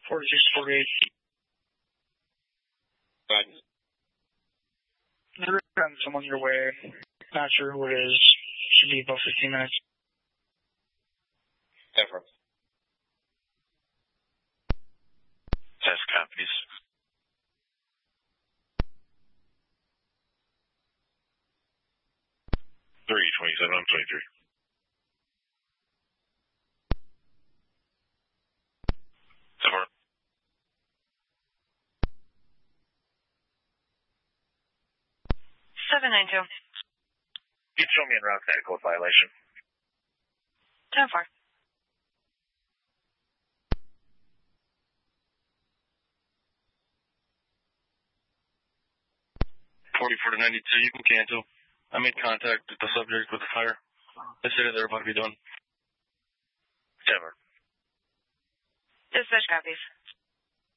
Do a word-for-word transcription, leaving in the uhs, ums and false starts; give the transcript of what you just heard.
forty-six forty-eight. Right. They're sending someone your way. Not sure who it is. Should be about fifteen minutes. Ever. Test copies. Three twenty-seven. I'm twenty-three. Seven. Seven nine two. You show me en route to code violation. Ten four. Forty-four to ninety-two. You can cancel. I made contact with the subject with the fire. They said they're about to be done. Seven. Dispatch copies.